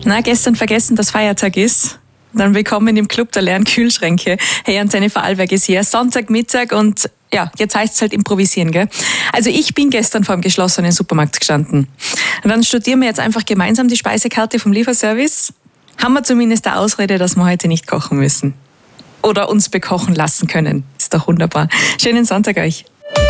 Na, gestern vergessen, dass Feiertag ist. Dann willkommen im Club der leeren Kühlschränke. Hey, Antenne Vorarlberg ist hier. Sonntagmittag und ja, jetzt heißt es halt improvisieren, gell? Also ich bin gestern vor dem geschlossenen Supermarkt gestanden. Und dann studieren wir jetzt einfach gemeinsam die Speisekarte vom Lieferservice. Haben wir zumindest eine Ausrede, dass wir heute nicht kochen müssen. Oder uns bekochen lassen können. Ist doch wunderbar. Schönen Sonntag euch.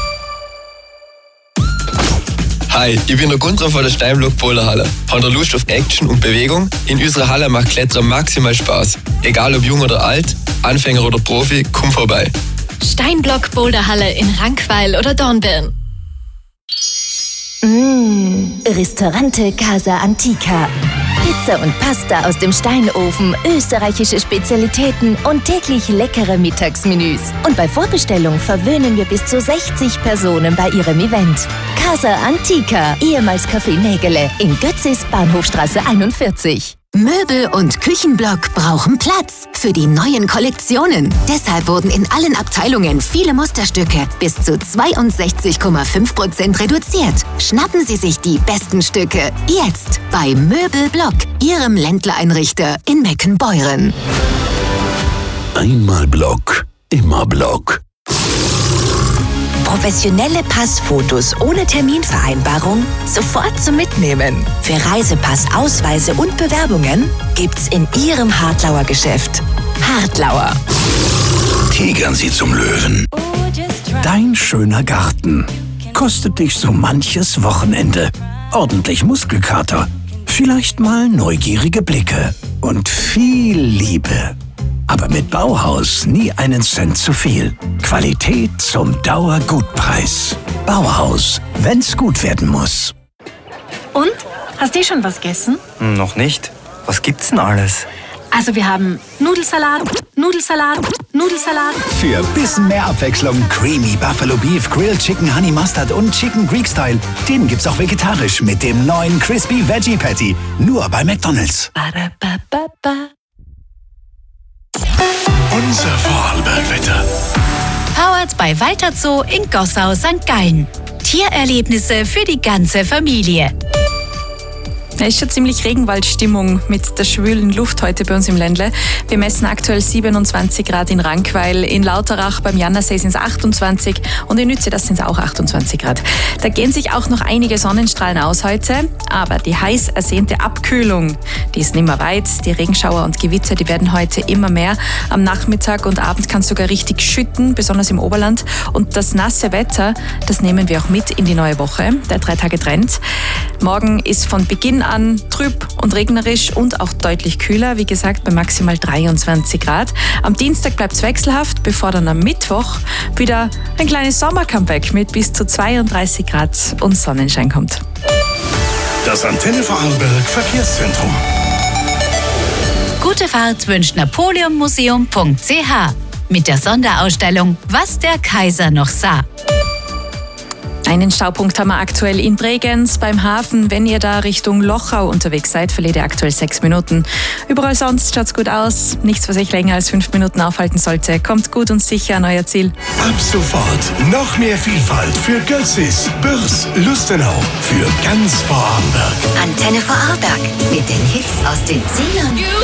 Hi, ich bin der Gunther von der Steinblock Boulderhalle. Haben ihr Lust auf Action und Bewegung? In unserer Halle macht Klettern maximal Spaß. Egal ob jung oder alt, Anfänger oder Profi, komm vorbei. Steinblock Boulderhalle in Rankweil oder Dornbirn. Ristorante Casa Antica. Pizza und Pasta aus dem Steinofen, österreichische Spezialitäten und täglich leckere Mittagsmenüs. Und bei Vorbestellung verwöhnen wir bis zu 60 Personen bei ihrem Event. Casa Antica, ehemals Café Nägele, in Götzis, Bahnhofstraße 41. Möbel- und Küchenblock brauchen Platz für die neuen Kollektionen. Deshalb wurden in allen Abteilungen viele Musterstücke bis zu 62,5% reduziert. Schnappen Sie sich die besten Stücke jetzt bei Möbelblock, Ihrem Ländler-Einrichter in Meckenbeuren. Einmal Block, immer Block. Professionelle Passfotos ohne Terminvereinbarung sofort zum Mitnehmen. Für Reisepass, Ausweise und Bewerbungen gibt's in Ihrem Hartlauer Geschäft. Hartlauer. Tigern Sie zum Löwen. Dein schöner Garten kostet dich so manches Wochenende. Ordentlich Muskelkater, vielleicht mal neugierige Blicke und viel Liebe. Aber mit Bauhaus nie einen Cent zu viel. Qualität zum Dauergutpreis. Bauhaus, wenn's gut werden muss. Und? Hast du schon was gegessen? Noch nicht. Was gibt's denn alles? Also wir haben Nudelsalat, Für bisschen mehr Abwechslung Creamy Buffalo Beef, Grilled Chicken Honey Mustard und Chicken Greek Style. Den gibt's auch vegetarisch mit dem neuen Crispy Veggie Patty. Nur bei McDonald's. Unser Vorarlberg-Wetter. Powered bei Walter Zoo in Gossau, St. Gallen. Tiererlebnisse für die ganze Familie. Es ist schon ziemlich Regenwaldstimmung mit der schwülen Luft heute bei uns im Ländle. Wir messen aktuell 27 Grad in Rankweil, in Lauterach beim Jannersee sind es 28 und in Nütze, das sind es auch 28 Grad. Da gehen sich auch noch einige Sonnenstrahlen aus heute, aber die heiß ersehnte Abkühlung, die ist nimmer weit. Die Regenschauer und Gewitter, die werden heute immer mehr. Am Nachmittag und Abend kann es sogar richtig schütten, besonders im Oberland. Und das nasse Wetter, das nehmen wir auch mit in die neue Woche, der 3-Tage-Trend. Morgen ist von Beginn an trüb und regnerisch und auch deutlich kühler, wie gesagt bei maximal 23 Grad. Am Dienstag bleibt es wechselhaft, bevor dann am Mittwoch wieder ein kleines Sommer-Comeback mit bis zu 32 Grad und Sonnenschein kommt. Das Antenne Vorarlberg Verkehrszentrum. Gute Fahrt wünscht napoleonmuseum.ch mit der Sonderausstellung Was der Kaiser noch sah. Einen Staupunkt haben wir aktuell in Bregenz beim Hafen. Wenn ihr da Richtung Lochau unterwegs seid, verliert ihr aktuell 6 Minuten. Überall sonst schaut's gut aus. Nichts, was euch länger als 5 Minuten aufhalten sollte. Kommt gut und sicher an euer Ziel. Ab sofort noch mehr Vielfalt für Götzis, Bürs, Lustenau, für ganz Vorarlberg. Antenne Vorarlberg mit den Hits aus den 10ern